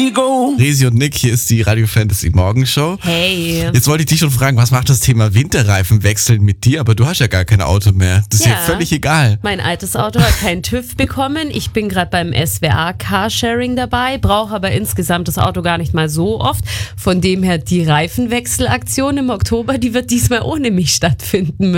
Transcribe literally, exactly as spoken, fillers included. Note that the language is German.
me go. Resi und Nick, hier ist die Radio Fantasy Morgenshow. Hey. Jetzt wollte ich dich schon fragen, was macht das Thema Winterreifen wechseln mit dir? Aber du hast ja gar kein Auto mehr. Das ist ja, Ja. völlig egal. Mein altes Auto hat keinen TÜV bekommen. Ich bin gerade beim S W A Carsharing dabei, brauche aber insgesamt das Auto gar nicht mal so oft. Von dem her, die Reifenwechselaktion im Oktober, die wird diesmal ohne mich stattfinden müssen.